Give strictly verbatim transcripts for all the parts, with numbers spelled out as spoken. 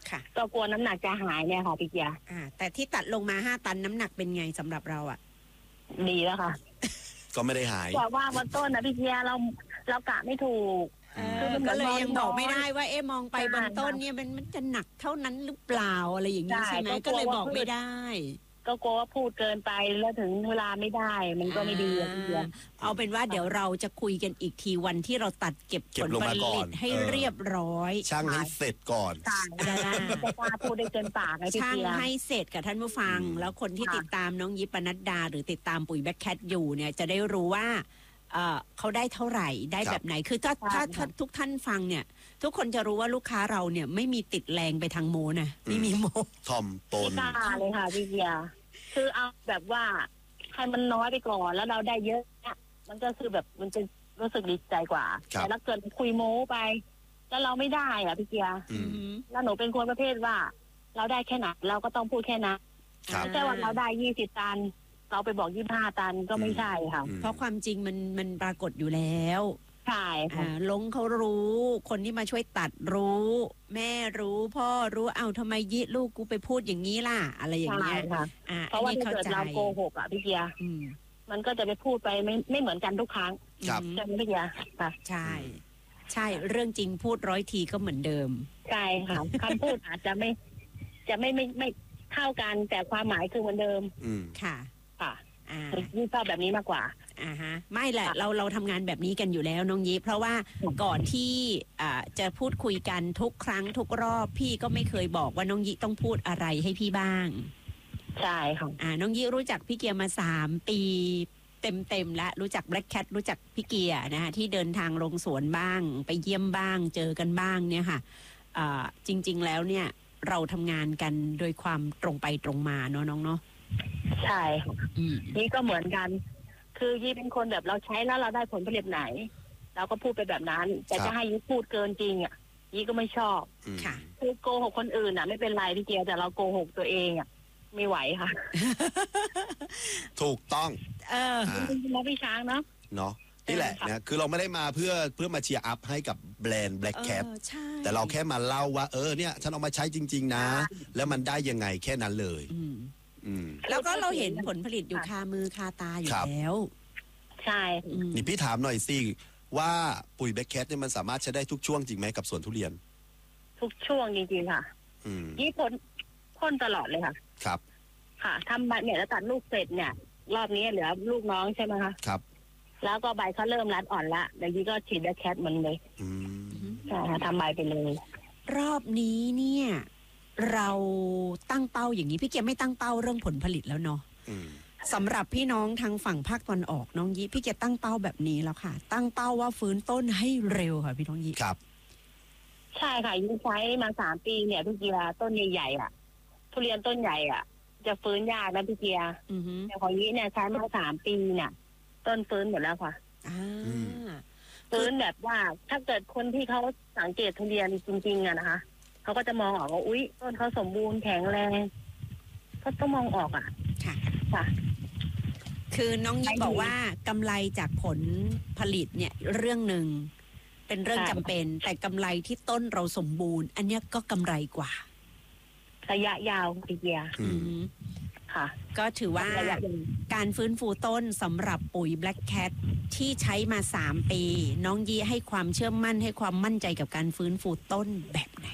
ค่ะก็กลัวน้ำหนักจะหายเนี่ยค่ะพี่เกียร์อ่าแต่ที่ตัดลงมาห้าตันน้ำหนักเป็นไงสำหรับเราอ่ะดีแล้วค่ะก็ไม่ได้หายแต่ว่าวันต้นนะพี่เกียร์เราเรากะไม่ถูกก็เลยยังบอกไม่ได้ว่าเอ๊ะมองไปบนต้นเนี่ยมันมันจะหนักเท่านั้นหรือเปล่าอะไรอย่างนี้ใช่ไหมก็เลยบอกไม่ได้ก็กลัวว่าพูดเกินไปแล้วถึงเวลาไม่ได้มันก็ไม่ดีอ่ะพี่เกียร์เอาเป็นว่าเดี๋ยวเราจะคุยกันอีกทีวันที่เราตัดเก็บผลผลิตให้เรียบร้อยช่างให้เสร็จก่อนได้ได้จะกล้าพูดได้เกินปากไงพี่เกียร์ช่างให้เสร็จกับท่านผู้ฟังแล้วคนที่ติดตามน้องยิปปนัดดาหรือติดตามปุ๋ยแบ็คแคทอยู่เนี่ยจะได้รู้ว่าเอ่อเขาได้เท่าไหร่ได้แบบไหนคือถ้าถ้าถ้าทุกท่านฟังเนี่ยทุกคนจะรู้ว่าลูกค้าเราเนี่ยไม่มีติดแรงไปทางโมนะไม่มีโมทอมตนกล้าเลยค่ะพี่เกียร์คือเอาแบบว่าให้มันน้อยไปก่อนแล้วเราได้เยอะเนี่ยมันก็คือแบบมันจะรู้สึกดีใจกว่าแต่ถ้าเกิดคุยโม้ไปแล้วเราไม่ได้อ่ะพี่เกียร์แล้วหนูเป็นคนประเภทว่าเราได้แค่ไหนเราก็ต้องพูดแค่นั้นไม่ใช่ว่าเราได้ยี่สิบตันเราไปบอกยี่สิบห้าตันก็ไม่ใช่ค่ะเพราะความจริงมันมันปรากฏอยู่แล้วใช่ค่ะลงเขารู้คนที่มาช่วยตัดรู้แม่รู้พ่อรู้เอาทำไมยิลูกกูไปพูดอย่างนี้ล่ะอะไรอย่างเงี้ยเพราะว่าถ้าเกิดเราโกหกอ่ะพี่เกียร์มันก็จะไปพูดไปไม่ไม่เหมือนกันทุกครั้งใช่ไหมพี่เกียร์ค่ะใช่ใช่เรื่องจริงพูดร้อยทีก็เหมือนเดิมใช่ค่ะคำพูดอาจจะไม่จะไม่ไม่ไม่เท่ากันแต่ความหมายคือเหมือนเดิมค่ะค่ะยี่ชอบแบบนี้มากกว่าอ่าฮะไม่แหละเราเราทำงานแบบนี้กันอยู่แล้วน้องยิปเพราะว่าก่อนที่อ่าจะพูดคุยกันทุกครั้งทุกรอบพี่ก็ไม่เคยบอกว่าน้องยิต้องพูดอะไรให้พี่บ้างใช่ค่ะอ่าน้องยิรู้จักพี่เกียร์มาสามปีเต็มเต็มแล้วรู้จักแบล็คแคทรู้จักพี่เกียร์นะฮะที่เดินทางลงสวนบ้างไปเยี่ยมบ้างเจอกันบ้างเนี่ยค่ะอ่าจริงๆแล้วเนี่ยเราทำงานกันโดยความตรงไปตรงมาเนาะน้องเนาะใช่นี่ก็เหมือนกันคือยี่เป็นคนแบบเราใช้แล้วเราได้ผลผลิตไหนเราก็พูดไปแบบนั้นแต่จะให้ยี่พูดเกินจริงอ่ะยี่ก็ไม่ชอบค่ะคือโกหกคนอื่นอ่ะไม่เป็นไรพี่เกียร์แต่เราโกหกตัวเองอ่ะไม่ไหวค่ะถูกต้องเออมาพี่ช้างเนาะเนาะนี่แหละนะคือเราไม่ได้มาเพื่อเพื่อมาเชียร์อัพให้กับแบรนด์ Black Cat แต่เราแค่มาเล่าว่าเออเนี่ยฉันเอามาใช้จริงๆนะแล้วมันได้ยังไงแค่นั้นเลยแล้วก็เราเห็นผลผลิตอยู่คามือคาตาอยู่แล้วใช่นี่พี่ถามหน่อยสิว่าปุ๋ยแบล็คแคทเนี่ยมันสามารถใช้ได้ทุกช่วงจริงไหมกับสวนทุเรียนทุกช่วงจริงๆค่ะยี่พ่นพ่นตลอดเลยค่ะครับค่ะทำใบเนี่ยแล้วตัดลูกเสร็จเนี่ยรอบนี้เหลือลูกน้องใช่ไหมคะครับแล้วก็ใบเขาเริ่มรัดอ่อนละเดี๋ยวยี่ก็ฉีดแบล็คแคทมันเลยใช่ทำใบไปเลยรอบนี้เนี่ยเราตั้งเป้าอย่างนี้พี่เกียร์ไม่ตั้งเป้าเรื่องผลผลิตแล้วเนาะสำหรับพี่น้องทางฝั่งภาคตะวันออกน้องยิพี่เกียร์ตั้งเป้าแบบนี้แล้วค่ะตั้งเป้าว่าฟื้นต้นให้เร็วค่ะพี่น้องยิครับใช่ค่ะยิ่งใช้มาสามปีเนี่ยพี่เกียร์ต้นใหญ่ๆอ่ะทุเรียนต้นใหญ่อ่ะจะฟื้นยากนะพี่เกียร์แต่ของยี่เนี่ยใช้มาสามปีเนี่ยต้นฟื้นหมดแล้วค่ะฟื้นแบบว่าถ้าเกิดคนที่เขาสังเกตทุเรียนจริงๆอะนะคะเขาก็จะมองออกว่าอุ๊ยต้นเขาสมบูรณ์แข็งแรงเขาต้องมองออกอ่ะค่ะค่ะคือน้องยิปบอกว่ากำไรจากผลผลิตเนี่ยเรื่องหนึ่งเป็นเรื่องจำเป็นแต่กำไรที่ต้นเราสมบูรณ์อันนี้ก็กำไรกว่าระยะยาวพี่เกียร์ค่ะก็ถือว่าการฟื้นฟูต้นสำหรับปุ๋ย Black Cat ที่ใช้มาสามปีน้องยีให้ความเชื่อมั่นให้ความมั่นใจกับการฟื้นฟูต้นแบบไหน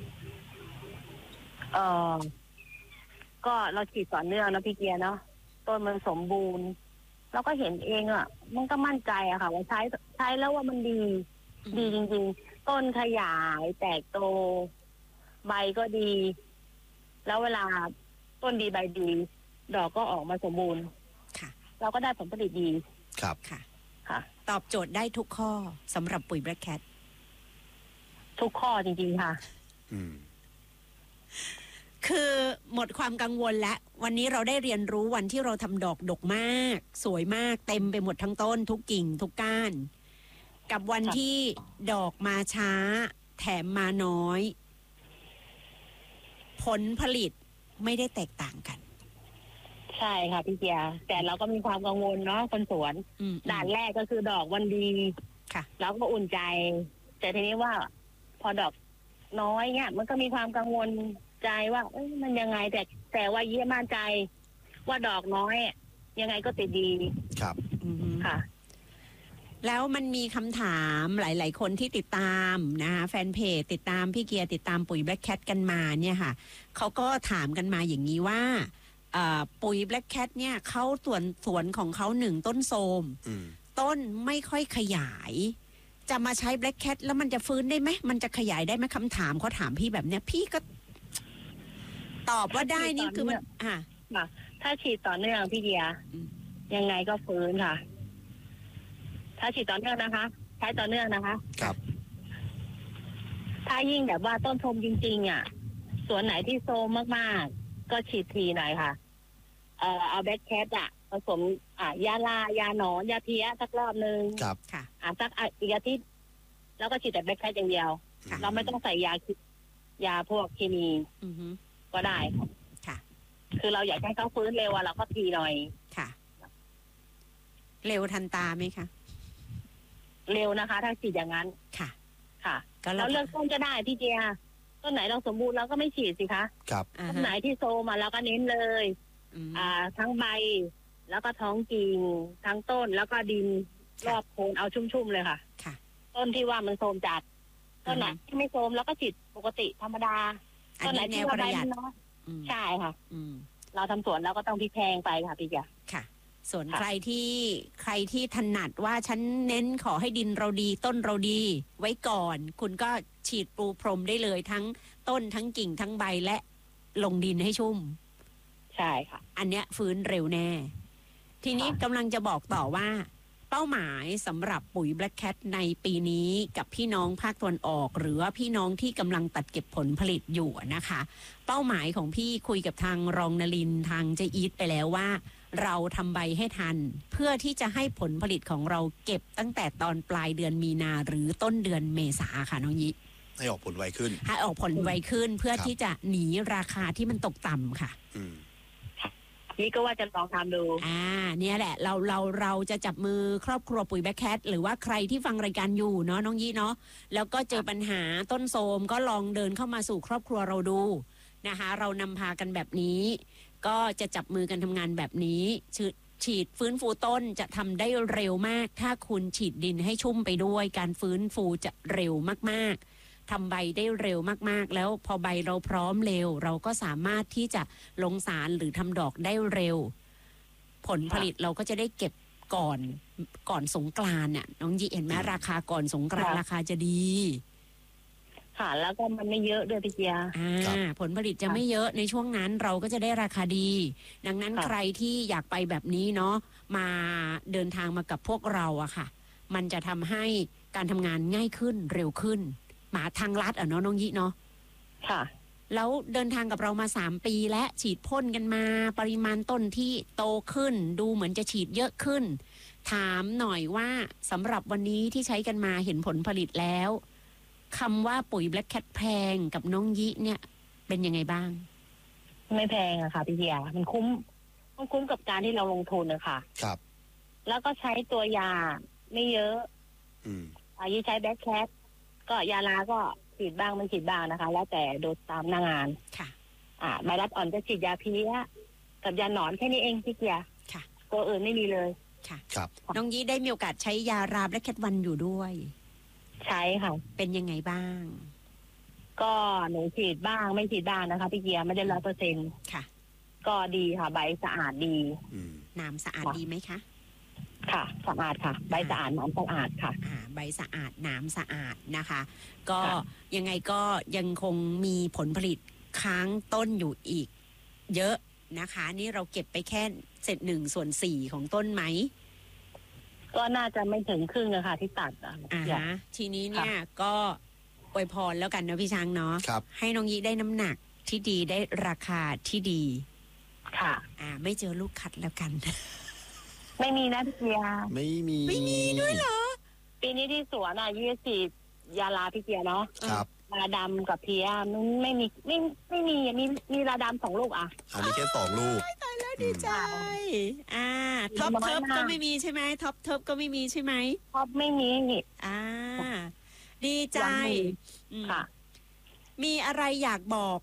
เออก็เราฉีดต่อเนื่องนะพี่เกียร์เนาะต้นมันสมบูรณ์เราก็เห็นเองอ่ะมันก็มั่นใจอะค่ะว่าใช้ใช้แล้วว่ามันดีดีจริงๆต้นขยายแตกโตใบก็ดีแล้วเวลาต้นดีใบดีดอกก็ออกมาสมบูรณ์ค่ะเราก็ได้ผลผลิตดีครับค่ะค่ะตอบโจทย์ได้ทุกข้อสำหรับปุ๋ย Black Cat ทุกข้อจริงๆค่ะอืมคือหมดความกังวลแล้ววันนี้เราได้เรียนรู้วันที่เราทำดอกดกมากสวยมากเต็มไปหมดทั้งต้นทุกกิ่งทุกก้านกับวันที่ดอกมาช้าแถมมาน้อยผลผลิตไม่ได้แตกต่างกันใช่ค่ะพี่เกียร์แต่เราก็มีความกังวลเนาะคนสวนด่านแรกก็คือดอกวันดีค่ะแล้วก็อุ่นใจแต่ทีนี้ว่าพอดอกน้อยเนี่ยมันก็มีความกังวลใจว่าเอ้ยมันยังไงแต่แต่ว่าเยี่ยมมั่นใจว่าดอกน้อยยังไงก็ติดดีครับอือฮึค่ะแล้วมันมีคำถามหลาย ๆ คนที่ติดตามนะคะแฟนเพจติดตามพี่เกียร์ติดตามปุ๋ย Black Cat กันมาเนี่ยค่ะเขาก็ถามกันมาอย่างนี้ว่าเอ่อปุ๋ย Black Cat เนี่ยเขาสวนสวนของเขาหนึ่งต้นโทรมอืมต้นไม่ค่อยขยาย จะมาใช้ Black Cat แล้วมันจะฟื้นได้ไหมมันจะขยายได้ไหมคำถามเขาถามพี่แบบเนี้ยพี่ก็ ตอบว่าได้นี่คือมันอ่ะค่ะถ้าฉีดต่อเนื่องพี่เดียอืมยังไงก็ฟื้นค่ะ ถ้าฉีดต่อเนื่องนะคะ ใช้ต่อเนื่องนะคะครับถ้ายิ่งแบบว่าต้นทมจริงๆอ่ะสวนไหนที่โซมมากๆ ก็ฉีดทีหน่อยค่ะ เอ่อเอาแบ็คแคทอ่ะผสมอ่ายาลายาหนอนยาเพี้ยสักรอบนึงครับค่ะอ่าสักอ่ะอีกอาทิตย์แล้วก็ฉีดแต่แบ็คแคทอย่างเดียวค่ะเราไม่ต้องใส่ยา ยาพวกเคมีอือฮึก็ได้ค่ะค่ะคือเราอยากให้เขาฟื้นเร็วอะเราก็ทีหน่อยค่ะ เร็วทันตาไหมคะเร็วนะคะ ถ้าฉีดอย่างนั้นค่ะค่ะก็แล้วเลือกต้นก็ได้พี่เจียต้นไหนเราสมบูรณ์เราก็ไม่ฉีดสิคะครับอ่าต้นไหนฮะที่โซมาเราก็เน้นเลยอืมอ่า ทั้งใบ แล้วก็ท้องกิ่งทั้งต้นแล้วก็ดินรอบโคนเอาชุ่มๆเลยค่ะค่ะต้นที่ว่ามันโทรมจัดต้นไหนที่ไม่โทรมแล้วก็ฉีดปกติธรรมดาอันต้นไหนนี้แนที่วว่าปใบระหยัมัดนน้อยอืมใช่ค่ะอืมเราทำสวนเราก็ต้องพลิกแพงไปค่ะพี่เจียค่ะ ส่วนค่ะใครที่ใครที่ถนัดว่าฉันเน้นขอให้ดินเราดี ต้นเราดี ไว้ก่อน คุณก็ฉีดปูพรมได้เลยทั้งต้นทั้งกิ่งทั้งใบและลงดินให้ชุ่มใช่ค่ะอันเนี้ยฟื้นเร็วแน่ ทีนี้ค่ะกำลังจะบอกต่อว่า เป้าหมายสำหรับปุ๋ย Black Cat ในปีนี้กับพี่น้องภาคตะวันออก หรือว่าพี่น้องที่กำลังตัดเก็บผลผลิตอยู่นะคะ เป้าหมายของพี่คุยกับทางรองนลินทร์ทางเจอีทไปแล้วว่า เราทำใบให้ทัน เพื่อที่จะให้ผลผลิตของเราเก็บตั้งแต่ตอนปลายเดือนมีนาหรือต้นเดือนเมษาค่ะน้องยิให้ออกผลไวขึ้นให้ออกผลไวขึ้นเพื่อครับที่จะหนีราคาที่มันตกต่ำค่ะอืมนี่ก็ว่าจะลองทำดูอ่าเนี่ยแหละเราเราเราจะจับมือครอบครัวปุ๋ยแบ็คแคทหรือว่าใครที่ฟังรายการอยู่เนาะน้องยี่เนาะแล้วก็เจอปัญหาต้นโทรมก็ลองเดินเข้ามาสู่ครอบครัวเราดูนะคะเรานำพากันแบบนี้ ก็จะจับมือกันทำงานแบบนี้ฉีดฉีดฟื้นฟูต้นจะทำได้เร็วมาก ถ้าคุณฉีดดินให้ชุ่มไปด้วย การฟื้นฟูจะเร็วมากๆทำใบได้เร็วมากๆ แล้วพอใบเราพร้อมเร็ว เราก็สามารถที่จะลงสารหรือทำดอกได้เร็ว ผลผลิตเราก็จะได้เก็บก่อนก่อนสงกรานต์น่ะน้องยีเห็นไหมอืมราคาก่อนสงกรานต์ค่ะราคาจะดีค่ะ แล้วก็มันไม่เยอะด้วยพี่เจียอ่ครับาผลผลิตจะไม่เยอะในช่วงนั้นเราก็จะได้ราคาดี ดังนั้นค่ะใครที่อยากไปแบบนี้เนาะมาเดินทางมากับพวกเราอะค่ะ มันจะทำให้การทำงานง่ายขึ้นเร็วขึ้นหมาทางลัดอะเนาะน้องยิเนาะค่ะแล้วเดินทางกับเรามาสามปีและฉีดพ่นกันมาปริมาณต้นที่โตขึ้น ดูเหมือนจะฉีดเยอะขึ้น ถามหน่อยว่าสำหรับวันนี้ที่ใช้กันมาเห็นผลผลิตแล้วคำว่าปุ๋ย Black Cat แพงกับน้องยิเนี่ยเป็นยังไงบ้างไม่แพงอะค่ะพี่เจียมันคุ้มมันคุ้มกับการที่เราลงทุนนะคะครับแล้วก็ใช้ตัวยาไม่เยอะอืมอายุใช้แบ็คแคทก็ยาลาก็ฉีดบ้างไม่ฉีดบ้างนะคะ แล้วแต่โดสตามหน้างานค่ะอ่าใบรัดอ่อนจะฉีดยาเพี้ยกับยาหนอนแค่นี้เองพี่เจียค่ะตัวอื่นไม่มีเลยค่ะครับน้องยิได้มีโอกาสใช้ยารา Black Cat วันอยู่ด้วยใช้ค่ะเป็นยังไงบ้างก็หนูฉีดบ้างไม่ฉีดบ้างนะคะพี่เจียไม่ได้ร้อยเปอร์เซ็นต์ค่ะก็ดีค่ะ ใบสะอาดดีอืมน้ำสะอาดดีไหมคะค่ะสะอาดค่ะ ใบสะอาดน้ำสะอาดค่ะอ่าใบสะอาดน้ำสะอาดนะคะ ก็ค่ะยังไงก็ยังคงมีผลผลิตค้างต้นอยู่อีก เยอะนะคะ นี่เราเก็บไปแค่เศษหนึ่งส่วนสี่ของต้นไหมก็น่าจะไม่ถึงครึ่งนะคะที่ตัดอ่ะอ่าอยากฮะทีนี้เนี่ยก็อวยพรแล้วกันนะพี่ช้างเนาะครับให้น้องยีได้น้ำหนักที่ดีได้ราคาที่ดีค่ะอ่า ไม่เจอลูกคัดแล้วกันไม่มีนะพี่เจียไม่มีไม่มีด้วยเหรอปีนี้ที่สวนอ่ะยี่สิบยาลาพี่เจียเนาะครับลาดำกับเพียไม่ไม่มีไม่ไม่มีมีมีลาดำสองลูกอ่ะอันนี้แค่สองลูกดีใจ อ่า ท็อปน้อยเทิบมากก็ไม่มีใช่ไหมท็อปเทิบก็ไม่มีใช่ไหมเพราะไม่มีนี่อ่า ดีใจยังมีอืมค่ะมีอะไรอยากบอก